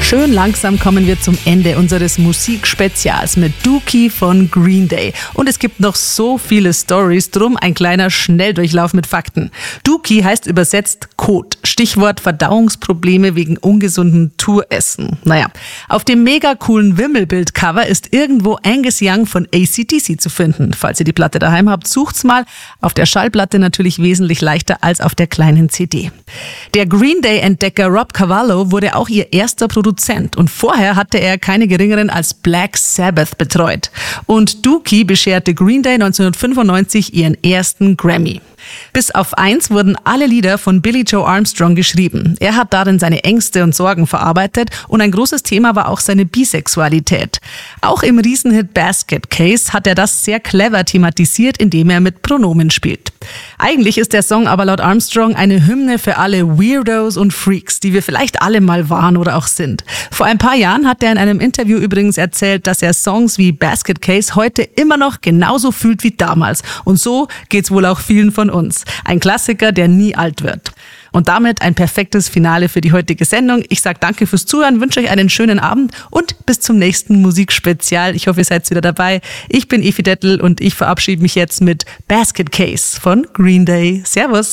Schön langsam kommen wir zum Ende unseres Musikspezials mit Dookie von Green Day. Und es gibt noch so viele Stories, drum ein kleiner Schnelldurchlauf mit Fakten. Dookie heißt übersetzt Kot. Stichwort Verdauungsprobleme wegen ungesundem Touressen. Naja, auf dem mega coolen Wimmelbild-Cover ist irgendwo Angus Young von AC/DC zu finden. Falls ihr die Platte daheim habt, sucht's mal. Auf der Schallplatte natürlich wesentlich leichter als auf der kleinen CD. Der Green Day-Entdecker Rob Cavallo wurde auch ihr erster Produzent und vorher hatte er keine geringeren als Black Sabbath betreut. Und Dookie bescherte Green Day 1995 ihren ersten Grammy. Bis auf eins wurden alle Lieder von Billie Joe Armstrong geschrieben. Er hat darin seine Ängste und Sorgen verarbeitet und ein großes Thema war auch seine Bisexualität. Auch im Riesenhit Basket Case hat er das sehr clever thematisiert, indem er mit Pronomen spielt. Eigentlich ist der Song aber laut Armstrong eine Hymne für alle Weirdos und Freaks, die wir vielleicht alle mal waren oder auch sind. Vor ein paar Jahren hat er in einem Interview übrigens erzählt, dass er Songs wie Basket Case heute immer noch genauso fühlt wie damals. Und so geht's wohl auch vielen von uns. Ein Klassiker, der nie alt wird. Und damit ein perfektes Finale für die heutige Sendung. Ich sage danke fürs Zuhören, wünsche euch einen schönen Abend und bis zum nächsten Musikspezial. Ich hoffe, ihr seid wieder dabei. Ich bin Evi Dettel und ich verabschiede mich jetzt mit Basket Case von Green Day. Servus!